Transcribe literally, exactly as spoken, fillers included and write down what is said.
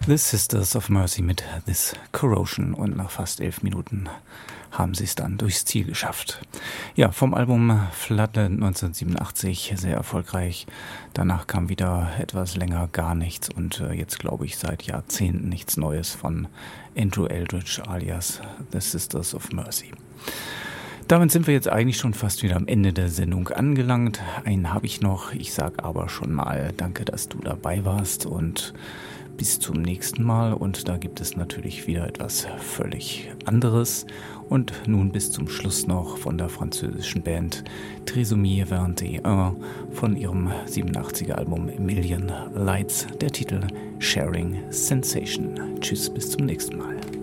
The Sisters of Mercy mit This Corrosion, und nach fast elf Minuten haben sie es dann durchs Ziel geschafft. Ja, vom Album Floodland neunzehnhundertsiebenundachtzig, sehr erfolgreich. Danach kam wieder etwas länger gar nichts und äh, jetzt glaube ich seit Jahrzehnten nichts Neues von Andrew Eldridge alias The Sisters of Mercy. Damit sind wir jetzt eigentlich schon fast wieder am Ende der Sendung angelangt. Einen habe ich noch. Ich sage aber schon mal danke, dass du dabei warst, und bis zum nächsten Mal. Und da gibt es natürlich wieder etwas völlig anderes. Und nun bis zum Schluss noch von der französischen Band Trisomie vingt et un von ihrem siebenundachtziger Album Million Lights, der Titel Sharing Sensation. Tschüss, bis zum nächsten Mal.